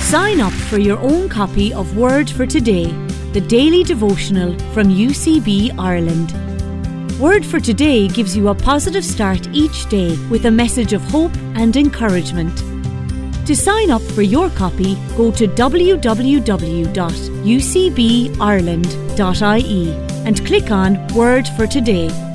Sign up for your own copy of Word for Today, the daily devotional from UCB Ireland. Word for Today gives you a positive start each day with a message of hope and encouragement. To sign up for your copy, go to www.ucbireland.ie and click on Word for Today.